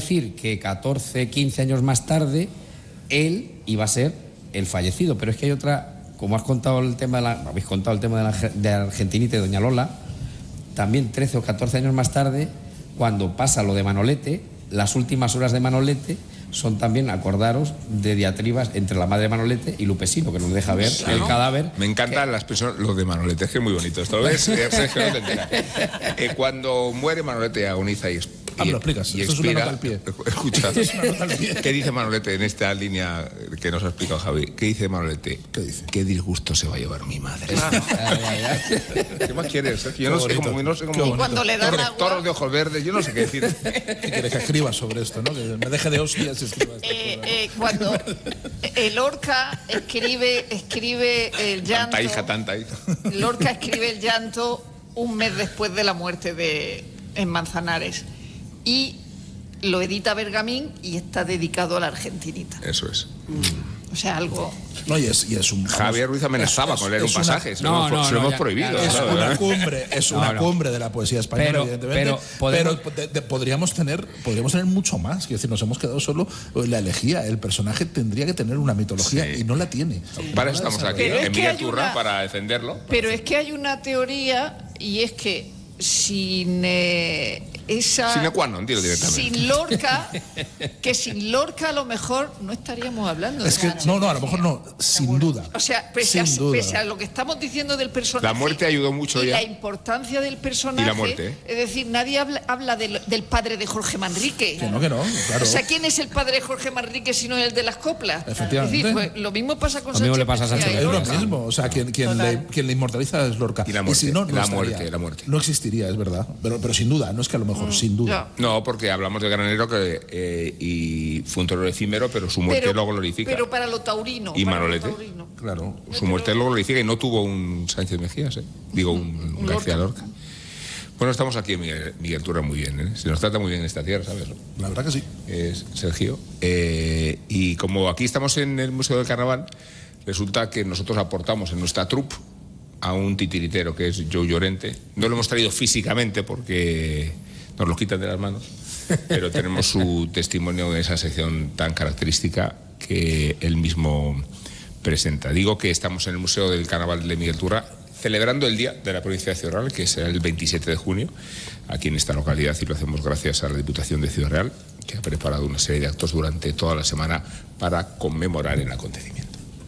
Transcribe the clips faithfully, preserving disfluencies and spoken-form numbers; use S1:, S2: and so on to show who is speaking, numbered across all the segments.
S1: decir que catorce, quince años más tarde él iba a ser el fallecido, pero es que hay otra, como has contado el tema de la, habéis contado el tema de la, de Argentinita y doña Lola, también trece o catorce años más tarde, cuando pasa lo de Manolete, las últimas horas de Manolete son también, acordaros, de diatribas entre la madre de Manolete y Lupesino, que nos deja ver claro. el cadáver.
S2: Me encantan que... las personas, lo de Manolete, es que es muy bonito esto, ¿ves? Es que no te enteras. Eh, cuando muere Manolete agoniza y,
S3: ah, me lo explicas.
S2: y
S3: Esto
S2: expira,
S3: es una nota al pie.
S2: Escucha,
S3: es una nota al pie.
S2: ¿Qué dice Manolete en esta línea que nos ha explicado Javi? ¿Qué dice Manolete?
S3: ¿Qué dice?
S2: ¿Qué disgusto se va a llevar mi madre?
S1: Claro.
S2: ¿Qué más quieres? Yo no sé, cómo, no sé cómo...
S4: Y cuando le dan
S2: torre,
S4: agua...
S2: toros de ojos verdes, yo no sé qué decir.
S3: ¿Qué quieres que escriba sobre esto, no? Que me deje de hostias y escriba esto.
S4: Eh, eh, cuando el Lorca escribe, escribe el llanto...
S2: Tanta hija, tanta hija.
S4: Lorca escribe el llanto un mes después de la muerte de en Manzanares. Y lo edita Bergamín y está dedicado a la Argentinita.
S2: Eso es.
S4: O sea, algo...
S3: No, y es, y es un...
S2: Javier
S3: vamos,
S2: Ruiz amenazaba
S3: es,
S2: con leer
S3: es
S2: un pasaje.
S3: Una,
S2: se
S1: no,
S2: lo hemos,
S1: no,
S2: se lo
S1: no,
S2: hemos
S1: ya,
S2: prohibido.
S1: ya,
S3: es
S2: ¿sabes?
S3: una cumbre, es una
S1: no, no.
S3: cumbre de la poesía española,
S1: pero,
S3: evidentemente.
S1: Pero, podemos...
S3: pero de, de, podríamos tener podríamos tener mucho más. Es decir, nos hemos quedado solo en la elegía. El personaje tendría que tener una mitología sí. y no la tiene.
S2: Para eso estamos aquí,
S4: pero
S2: en Miguel Turra,
S4: una...
S2: para defenderlo.
S4: Pero es que hay una teoría y es que sin eh, esa...
S2: Sin ecuano, dilo directamente.
S4: Sin Lorca, que sin Lorca a lo mejor no estaríamos hablando de
S3: Es que, no, no, a lo mejor no, sin duda.
S4: O sea, pese a, pese a lo que estamos diciendo del personaje...
S2: La muerte ayudó mucho
S4: y
S2: ya.
S4: la importancia del personaje...
S2: Y la muerte. ¿eh?
S4: Es decir, nadie habla, habla del, del padre de Jorge Manrique.
S3: Que no, que no, claro.
S4: O sea, ¿quién es el padre de Jorge Manrique si no el de las coplas?
S3: Efectivamente.
S4: Es decir, pues, lo mismo pasa con
S1: Lo mismo
S4: Sánchez
S1: le pasa a Sánchez
S3: Es lo mismo, o sea, quien, quien, le, quien le inmortaliza es Lorca.
S2: Y la muerte,
S3: y si no, no
S2: la
S3: estaría.
S2: muerte, la muerte.
S3: No existiría, es verdad. Pero, pero sin duda, no es que a lo mejor, mm, sin duda.
S4: No.
S2: No, porque hablamos de Granero que eh, y fue un torero efímero, pero su muerte
S4: pero,
S2: lo glorifica.
S4: Pero para lo taurino.
S2: Y
S4: para
S2: Manolete.
S4: Lo taurino.
S3: Claro.
S2: Su muerte lo glorifica y no tuvo un Sánchez Mejías, ¿eh? Digo, un, un García Lorca. Bueno, estamos aquí en Miguel, Miguel Turra muy bien, ¿eh? Se nos trata muy bien esta tierra, ¿sabes?
S3: La verdad que sí.
S2: Es Sergio. Eh, y como aquí estamos en el Museo del Carnaval, resulta que nosotros aportamos en nuestra troupe a un titiritero que es Joe Llorente. No lo hemos traído físicamente porque nos lo quitan de las manos, pero tenemos su testimonio en esa sección tan característica que él mismo presenta. Digo que estamos en el Museo del Carnaval de Miguel Turra celebrando el Día de la Provincia de Ciudad Real, que será el veintisiete de junio, aquí en esta localidad, y lo hacemos gracias a la Diputación de Ciudad Real, que ha preparado una serie de actos durante toda la semana para conmemorar el acontecimiento.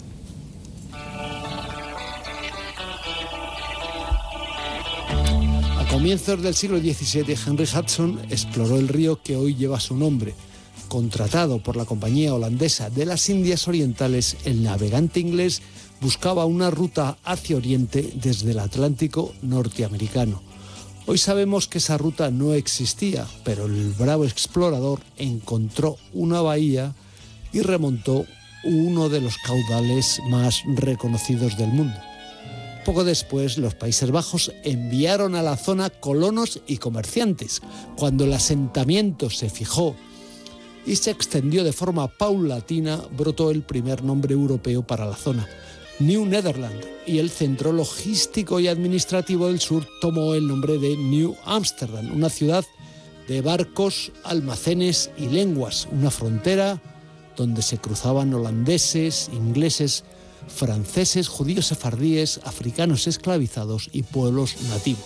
S5: A comienzos del siglo diecisiete, Henry Hudson exploró el río que hoy lleva su nombre. Contratado por la Compañía Holandesa de las Indias Orientales, el navegante inglés buscaba una ruta hacia Oriente desde el Atlántico norteamericano. Hoy sabemos que esa ruta no existía, pero el bravo explorador encontró una bahía y remontó uno de los caudales más reconocidos del mundo. Poco después, los Países Bajos enviaron a la zona colonos y comerciantes. Cuando el asentamiento se fijó y se extendió de forma paulatina, brotó el primer nombre europeo para la zona, New Netherland, y el centro logístico y administrativo del sur tomó el nombre de New Amsterdam, una ciudad de barcos, almacenes y lenguas, una frontera donde se cruzaban holandeses, ingleses, franceses, judíos sefardíes, africanos esclavizados y pueblos nativos.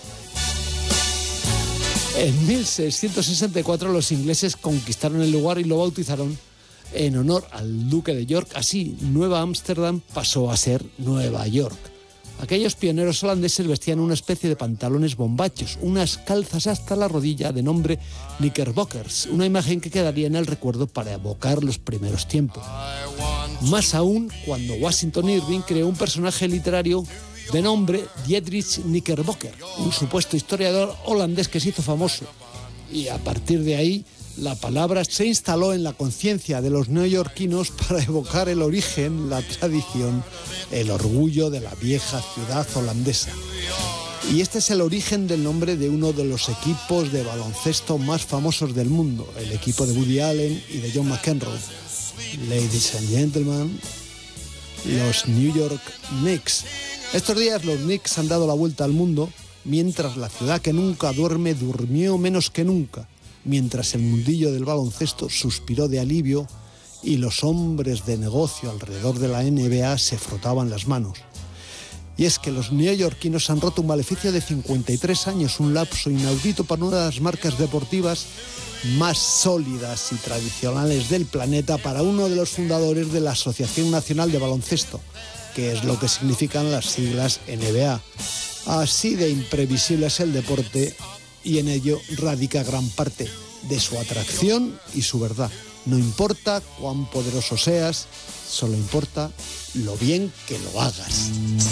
S5: En mil seiscientos sesenta y cuatro los ingleses conquistaron el lugar y lo bautizaron en honor al duque de York. Así, Nueva Ámsterdam pasó a ser Nueva York. Aquellos pioneros holandeses vestían una especie de pantalones bombachos, unas calzas hasta la rodilla de nombre knickerbockers, una imagen que quedaría en el recuerdo para evocar los primeros tiempos. Más aún cuando Washington Irving creó un personaje literario de nombre Dietrich Knickerbocker, un supuesto historiador holandés que se hizo famoso. Y a partir de ahí, la palabra se instaló en la conciencia de los neoyorquinos para evocar el origen, la tradición, el orgullo de la vieja ciudad holandesa. Y este es el origen del nombre de uno de los equipos de baloncesto más famosos del mundo, el equipo de Woody Allen y de John McEnroe. Ladies and gentlemen, los New York Knicks. Estos días los Knicks han dado la vuelta al mundo, mientras la ciudad que nunca duerme durmió menos que nunca. mientras el mundillo del baloncesto suspiró de alivio y los hombres de negocio alrededor de la N B A se frotaban las manos. Y es que los neoyorquinos han roto un maleficio de cincuenta y tres años, un lapso inaudito para una de las marcas deportivas más sólidas y tradicionales del planeta, para uno de los fundadores de la Asociación Nacional de Baloncesto, que es lo que significan las siglas N B A. Así de imprevisible es el deporte y en ello radica gran parte de su atracción y su verdad. No importa cuán poderoso seas, solo importa lo bien que lo hagas.